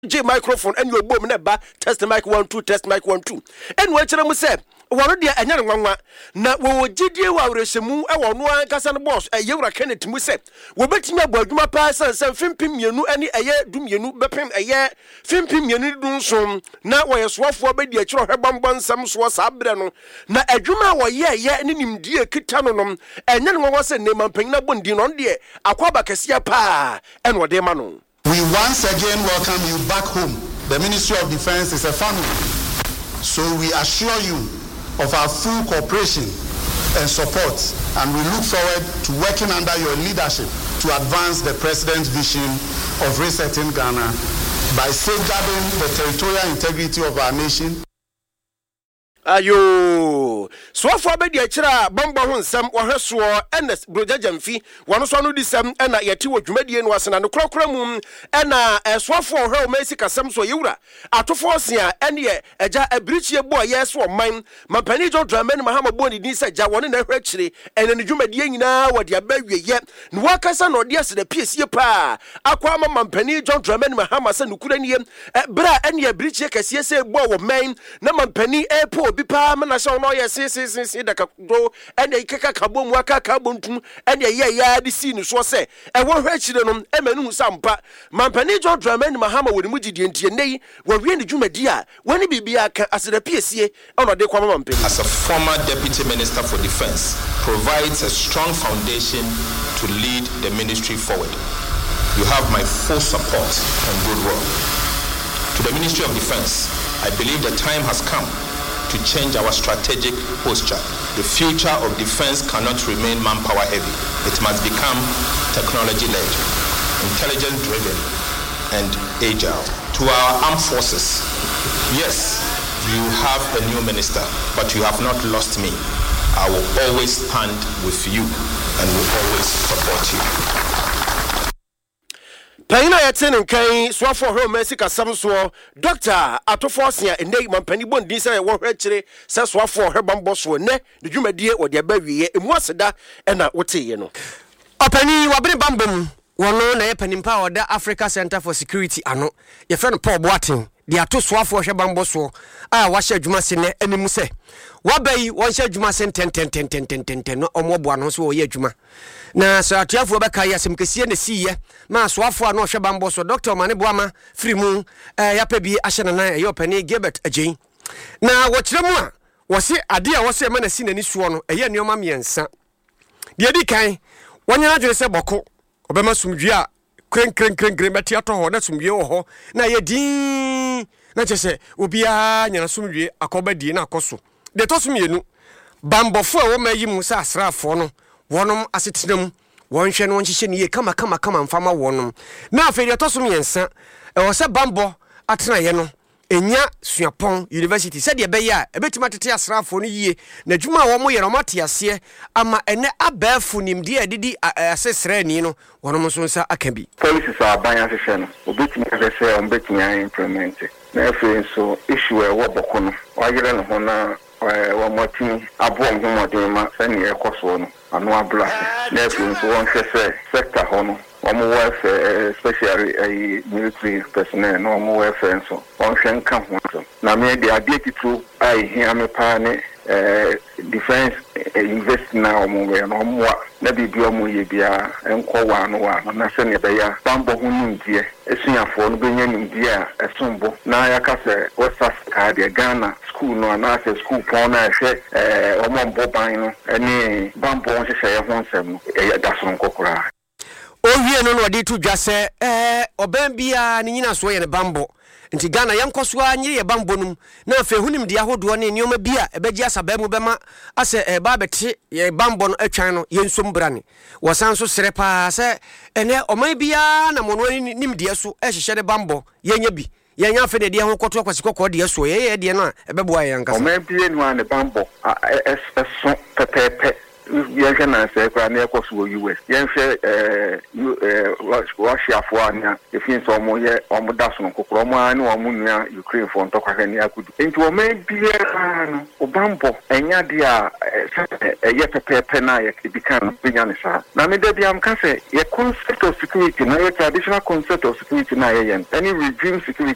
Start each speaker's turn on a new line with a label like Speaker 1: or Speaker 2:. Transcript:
Speaker 1: J microphone and your boom never test mic 1 2 test mic 1 2 and what you say one dia anya nwanwa na wo gidie wa resemu e wo no ankasa no boss e yewra Kenneth mu se wo betimi abu adwuma pa san fimpim mienu ani eye dumienu bepem eye fimpim mienu dunsom na wo yesoafo be dia kiro hwebambon nsam so sabre no na adwuma wo ye ne nimdie kita no nom enya nwanwa se ne mampanyin na bondi no de akwaba kase pa en wo de ma no.
Speaker 2: We once again welcome you back home. The Ministry of Defense is a family, so we assure you of our full cooperation and support, and we look forward to working under your leadership to advance the President's vision of resetting Ghana by safeguarding the territorial integrity of our nation.
Speaker 1: Ayo so be dia kira bombo ho nsam wohweso ns brojajamfi wono so no disam na yeti wodwumadie no asena no krokra mu na esofo hwe o mesi kasam so yewura atofo sia ene eja abrichie bo yeso man mapani jo Dramani Mahama bo ni din se ja woni na hwe kire ene ne dwumadie nyina wode abawieye no wakasa no de aseda piesie pa akwa mampani jo Dramani Mahama se nukura nie bra ene abrichie kasie se bo wo man na mampani epo bi pa mana sha no ye si da ka do ene ikeka kabo mu aka kabo ntum ene ye ya di si ni so se e wo hwa kire no emanu sampa mampani John Dramani Mahama woni mugidie ntie nei wo wie ni dwumadi a woni bibia ka aseda piesie ono de kwa mampani.
Speaker 3: As a former Deputy Minister for Defense, provides a strong foundation to lead the ministry forward. You have my full support and goodwill. To the Ministry of Defense, I believe the time has come to change our strategic posture. The future of defense cannot remain manpower heavy. It must become technology-led, intelligence-driven, and agile. To our armed forces, yes, you have a new minister, but you have not lost me. I will always stand with you and will always support you.
Speaker 1: Paina yatin nkan swafo ho mesi kasam so Dr. Atofosia enei mampani bondi se wo hwekire se swafo hwebambo so ne de dwumadie wo de abawiye emu aseda na woteye no
Speaker 4: opani wabere bambam wono na yepanimpa oda Africa Center for Security ano ye friend Paul Boatin de ato swafo hwebambo so a wahye adwuma se ne animu se wabai wonhye adwuma se ten no omoboa no so wo ye adwuma na so atiafo beka ya semkesie na siye ma soafo a no hwe bambo so Dr. Mane Boama frimu ya pabi ahyena na ye opani Gilbert Agyen na wo kire mu a wo se ade a wo se ma na si nani suo no eye neoma miensa de di kan wonya adwene se boko obema sumdwe a kren beti ato ho na sumdwe wo ho na ye din na chese obia nyana sumdwe akobadi na akoso de to sumienu bambofo a wo mayi mu sa asrafo no wonom asetenam wonhwe no nhihye ne ye kama mfama wonom na aferi atosom yensa e wo se bambo atena ye no enya Suapon University said ye be ya ebetima tete asrafo no yie na dwuma wo mo ye no mate ase ama ene abafu nimde adidi asesre ni no wonom so nsa akabi
Speaker 5: policies are ban asese no obetimi asese on betimi implement na aferi so issue e wo boko no wagere no ho na wa motini abom ho modema sani e koso no anu abla na aferi so won hwese sector ho no welfare, especially a military personnel, no welfare, so on shen come one. Now, maybe I get it through. I hear me pane defense invest now more no more. Maybe be more yebia and call one or na send ya bambo hunindia. Esunya for no benyan india a sumbo. Na ya kase West Africa Ghana school no na se school pona she omombo ban any bambo she share hon sem e da son kokora.
Speaker 4: Owie no wadi to dwa se oban bia ne nyina so ye ne bambo nti Ghana yankoso anyire ye bambo num na afa hunim de ahodo ne nioma bia ebeji asaba mu bema ase ba beti ye bambo no atwan no ye nsom brane wosan so sere pa se ene oman bia na mono nim de so ehhehye de bambo ye nya bi ye nya afa de de ho koto akwasi kokko de so ye de no ebeboa ye yankasa
Speaker 5: oman bia no ne bambo eso pepepe you can say na ekoso US yen hwe Russia for anya if you so mo ye omoda so kokoro mo ani wo munua Ukraine for ntokwa ni akudu enti o me bia no obambo enya dia ye pepepe na ye bikan binya ne sa na me da bia am ka say ye concept of security na ye traditional concept of security na ye yen any regime security